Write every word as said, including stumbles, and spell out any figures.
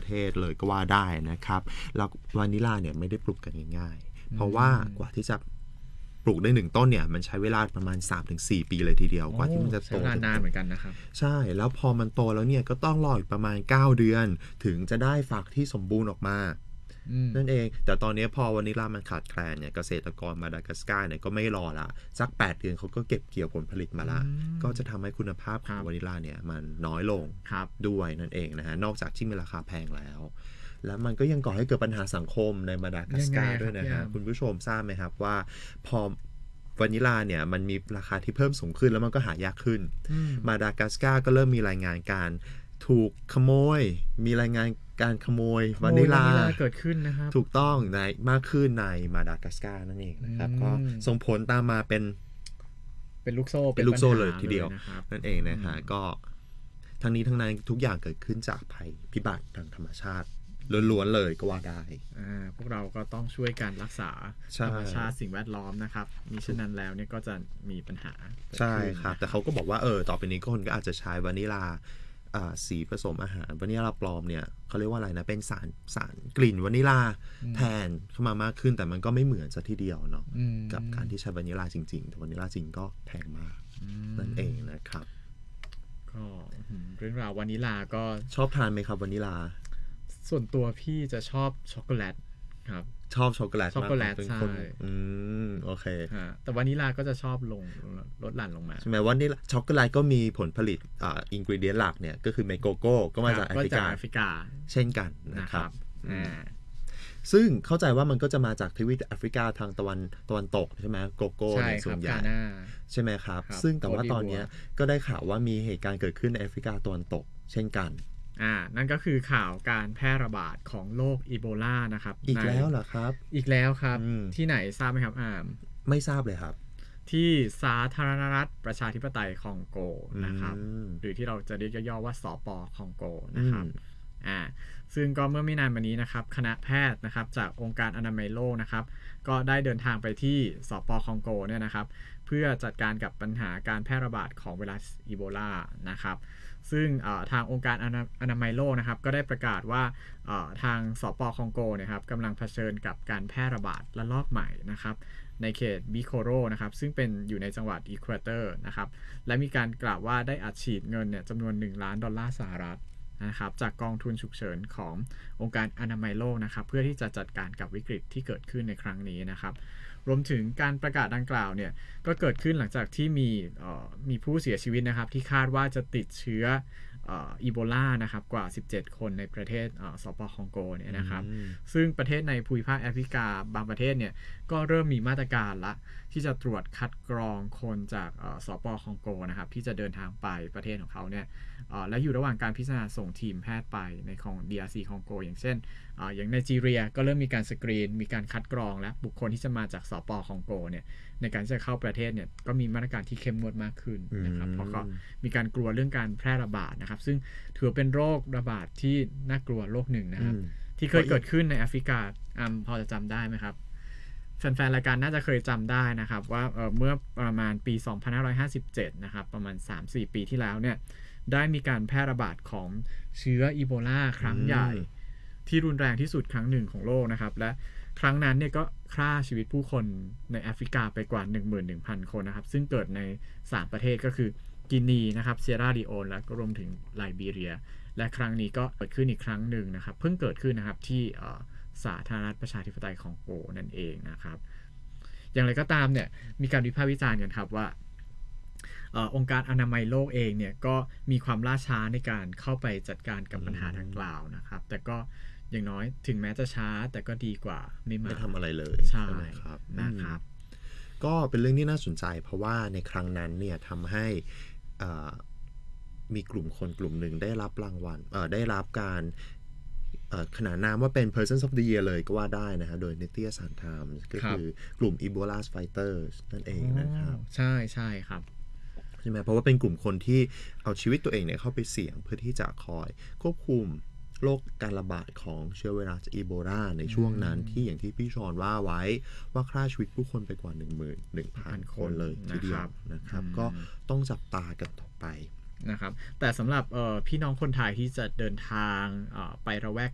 เทศเลยก็ว่าได้นะครับแล้ววานิลาเนี่ยไม่ได้ปลูกกันง่ายๆเพราะว่ากว่าที่จะปลูกได้หนึ่งต้นเนี่ยมันใช้เวลาประมาณ สามถึงสี่ ปีเลยทีเดียวกว่าที่มันจะโตนานเหมือนกันนะครับใช่แล้วพอมันโตแล้วเนี่ยก็ต้องรออีกประมาณเก้าเดือนถึงจะได้ฝักที่สมบูรณ์ออกมานั่นเองแต่ตอนนี้พอวานิลามันขาดแคลนเนี่ยเกษตรกรมาดากัสการ์เนี่ยก็ไม่รอละสักแปดเดือนเขาก็เก็บเกี่ยวผลผลิตมาละก็จะทำให้คุณภาพของวานิลาเนี่ยมันน้อยลงด้วยนั่นเองนะฮะนอกจากที่มีราคาแพงแล้วแล้วมันก็ยังก่อให้เกิดปัญหาสังคมในมาดากัสการ์ด้วยนะฮะคุณผู้ชมทราบไหมครับว่าพอวานิลาเนี่ยมันมีราคาที่เพิ่มสูงขึ้นแล้วมันก็หายากขึ้นมาดากัสการ์ก็เริ่มมีรายงานการถูกขโมยมีรายงานการขโมยวานิลาเกิดขึ้นนะครับถูกต้องในมากขึ้นในมาดากัสการ์นั่นเองนะครับก็ส่งผลตามมาเป็นเป็นลูกโซ่เป็นลูกโซ่เลยทีเดียวนั่นเองนะฮะก็ทั้งนี้ทั้งนั้นทุกอย่างเกิดขึ้นจากภัยพิบัติทางธรรมชาติล้วนๆเลยก็ว่าได้พวกเราก็ต้องช่วยกันรักษาธรรมชาติสิ่งแวดล้อมนะครับมิฉะนั้นแล้วเนี่ยก็จะมีปัญหาใช่ครับแต่เขาก็บอกว่าเออต่อไปนี้คนก็อาจจะใช้วานิลาสีผสมอาหารวานิลาปลอมเนี่ยเขาเรียกว่าอะไรนะเป็นสารสารกลิ่นวานิลาแทนเข้ามามากขึ้นแต่มันก็ไม่เหมือนซะทีเดียวเนาะกับการที่ใช้วานิลาจริงๆแต่วานิลาจริงก็แพงมากนั่นเองนะครับก็เรื่องราววานิลาก็ชอบทานไหมครับวานิลาส่วนตัวพี่จะชอบช็อกโกแลตครับชอบช็อกโกแลตช็อกโกแลตใช่อืมโอเคแต่วานิลาก็จะชอบลงลดหลั่นลงมาใช่ไหมวานิลาช็อกโกแลตก็มีผลผลิตอ่าอินกรีเดียนหลักเนี่ยก็คือเมโกโก้ก็มาจากแอฟริกาเช่นกันนะครับซึ่งเข้าใจว่ามันก็จะมาจากทวีปแอฟริกาทางตะวันตะวันตกใช่ไหมโกโก้ในส่วนใหญ่ใช่ไหมครับซึ่งแต่ว่าตอนนี้ก็ได้ข่าวว่ามีเหตุการณ์เกิดขึ้นในแอฟริกาตะวันตกเช่นกันอ่านั่นก็คือข่าวการแพร่ระบาดของโรคอีโบลานะครับอีกแล้วเหรอครับอีกแล้วครับที่ไหนทราบไหมครับอ่าไม่ทราบเลยครับที่สาธารณรัฐประชาธิปไตยคองโกนะครับหรือที่เราจะเรียกย่อๆว่าสป.คองโกนะครับอ่าซึ่งก็เมื่อไม่นานมานี้นะครับคณะแพทย์นะครับจากองค์การอนามัยโลกนะครับก็ได้เดินทางไปที่สป.คองโกเนี่ยนะครับเพื่อจัดการกับปัญหาการแพร่ระบาดของไวรัสอีโบลานะครับซึ่งทางองค์การอนามัยโลกนะครับก็ได้ประกาศว่าทางสป.คองโกเนี่ยครับกำลังเผชิญกับการแพร่ระบาดระลอกใหม่นะครับในเขตบิโคโรนะครับซึ่งเป็นอยู่ในจังหวัดอีควอเตอร์นะครับและมีการกล่าวว่าได้อัดฉีดเงินเนี่ยจำนวนหนึ่งล้านดอลลาร์สหรัฐนะครับจากกองทุนฉุกเฉินขององค์การอนามัยโลกนะครับเพื่อที่จะจัดการกับวิกฤตที่เกิดขึ้นในครั้งนี้นะครับรวมถึงการประกาศดังกล่าวเนี่ยก็เกิดขึ้นหลังจากที่มีมีผู้เสียชีวิตนะครับที่คาดว่าจะติดเชื้ออีโบลานะครับกว่าสิบเจ็ดคนในประเทศสป.คองโกเนี่ยนะครับซึ่งประเทศในภูมิภาคแอฟริกาบางประเทศเนี่ยก็เริ่มมีมาตรการละที่จะตรวจคัดกรองคนจากสป.คองโกนะครับที่จะเดินทางไปประเทศของเขาเนี่ยและอยู่ระหว่างการพิจารณาส่งทีมแพทย์ไปในของ ดี อาร์ ซี คองโกอย่างเช่นอย่างไนจีเรียก็เริ่มมีการสกรีนมีการคัดกรองและบุคคลที่จะมาจากสป.คองโกเนี่ยในการที่จะเข้าประเทศเนี่ยก็มีมาตรการที่เข้มงวดมากขึ้นนะครับเพราะก็มีการกลัวเรื่องการแพร่ระบาดนะครับซึ่งถือเป็นโรคระบาดที่น่ากลัวโรคหนึ่งนะครับที่เคยเกิดขึ้นในแอฟริกาอ่าพอจะจำได้ไหมครับแฟนๆรายการน่าจะเคยจำได้นะครับว่า เ, เมื่อประมาณปีสองพันห้าร้อยห้าสิบเจ็ดนะครับประมาณ สามถึงสี่ ปีที่แล้วเนี่ยได้มีการแพร่ระบาดของเชื้ออีโบลาครั้งใหญ่ที่รุนแรงที่สุดครั้งหนึ่งของโลกนะครับและครั้งนั้นเนี่ยก็ฆ่าชีวิตผู้คนในแอฟริกาไปกว่า หนึ่งหมื่นหนึ่งพัน คนนะครับซึ่งเกิดในสามประเทศก็คือกินีนะครับเซียราลีโอนและก็รวมถึงไลบีเรียและครั้งนี้ก็เกิดขึ้นอีกครั้งหนึ่งนะครับเพิ่งเกิดขึ้นนะครับที่สาธารณรัฐประชาธิปไตยคองโกนั่นเองนะครับอย่างไรก็ตามเนี่ยมีการวิพากษ์วิจารณ์กันครับว่าองค์การอนามัยโลกเองเนี่ยก็มีความล่าช้าในการเข้าไปจัดการกับปัญหาดังกล่าวนะครับแต่ก็อย่างน้อยถึงแม้จะช้าแต่ก็ดีกว่าไม่มาไม่ทำอะไรเลยใช่ครับนะครับก็เป็นเรื่องที่น่าสนใจเพราะว่าในครั้งนั้นเนี่ยทำให้มีกลุ่มคนกลุ่มหนึ่งได้รับรางวัลได้รับการขนานนามว่าเป็น Person of the Year เลยก็ว่าได้นะฮะโดยนิตยสาร Times ก็คือกลุ่ม Ebola Fighters นั่นเองนะครับใช่ใช่ครับใช่ไหมเพราะว่าเป็นกลุ่มคนที่เอาชีวิตตัวเองเนี่ยเข้าไปเสี่ยงเพื่อที่จะคอยควบคุมโรคการระบาดของเชื้อไวรัสอีโบลาในช่วงนั้นที่อย่างที่พี่ชอนว่าไว้ว่าฆ่าชีวิตผู้คนไปกว่า หนึ่งหมื่นหนึ่งพัน คนเลยทีเดียวนะครับก็ต้องจับตากันต่อไปนะครับแต่สำหรับพี่น้องคนไทยที่จะเดินทางไประแวก